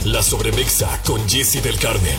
La Sobremexa con Jessy del Carmen.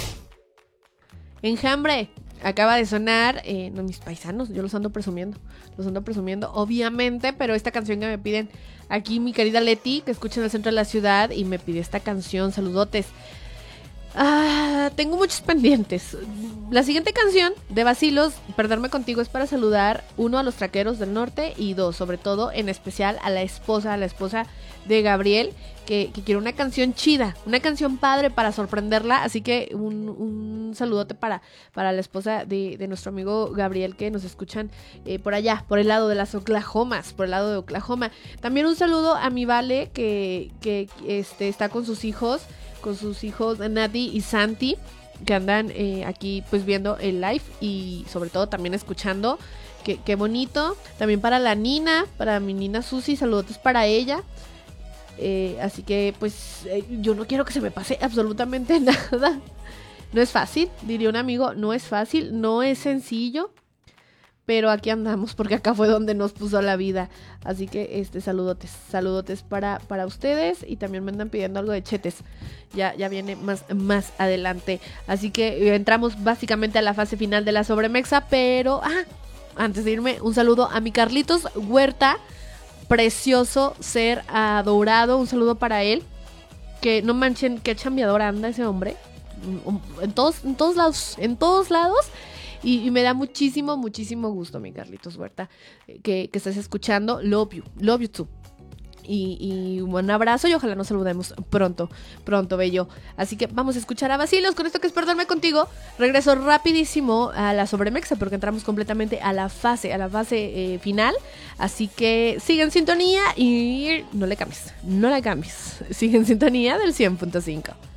Enjambre, acaba de sonar, no, mis paisanos, yo los ando presumiendo, obviamente, pero esta canción que me piden aquí mi querida Leti, que escucha en el centro de la ciudad y me pide esta canción, saludotes. Tengo muchos pendientes. La siguiente canción de Vacilos, Perderme Contigo, es para saludar, uno, a los traqueros del norte y dos, sobre todo, en especial a la esposa de Gabriel, que quiere una canción chida, una canción padre para sorprenderla, así que un saludote para la esposa de nuestro amigo Gabriel, que nos escuchan por allá, por el lado de las Oklahomas, por el lado de Oklahoma. También un saludo a mi Vale, que está con sus hijos Nati y Santi, que andan aquí pues viendo el live y sobre todo también escuchando. Qué bonito. También para la Nina, para mi Nina Susi, saludos para ella. Así que pues yo no quiero que se me pase absolutamente nada. No es fácil, diría un amigo, no es fácil, no es sencillo, pero aquí andamos porque acá fue donde nos puso la vida. Así que saludotes para ustedes, y también me andan pidiendo algo de chetes. Ya viene más adelante. Así que entramos básicamente a la fase final de la Sobremexa, pero antes de irme, un saludo a mi Carlitos Huerta, precioso ser adorado, un saludo para él. Que no manchen, qué chambeador anda ese hombre. En todos lados. Y me da muchísimo gusto, mi Carlitos Huerta, que estés escuchando. Love you too. Y un abrazo, y ojalá nos saludemos pronto, bello. Así que vamos a escuchar a Vacilos con esto que es Perderme Contigo. Regreso rapidísimo a la Sobremexa porque entramos completamente a la fase final. Así que sigue en sintonía y no le cambies. Sigue en sintonía del 100.5.